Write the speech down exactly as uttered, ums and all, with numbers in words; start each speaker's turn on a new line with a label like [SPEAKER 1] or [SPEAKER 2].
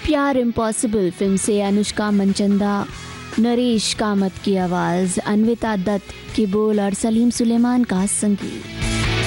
[SPEAKER 1] प्यार impossible film से अनुष्का मंचंदा, नरेश कामत की आवाज़, अन्विता दत्त के बोल और सलीम सुलेमान का संगीत।